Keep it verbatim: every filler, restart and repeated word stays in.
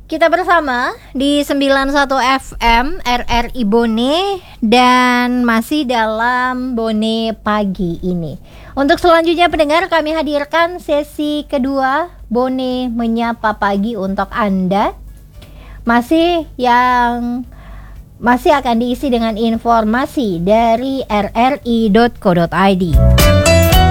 Kita bersama di sembilan puluh satu F M R R I Bone dan masih dalam Bone pagi ini. Untuk selanjutnya pendengar, kami hadirkan sesi kedua Bone Menyapa Pagi untuk Anda. Masih yang masih akan diisi dengan informasi dari r r i dot co dot i d.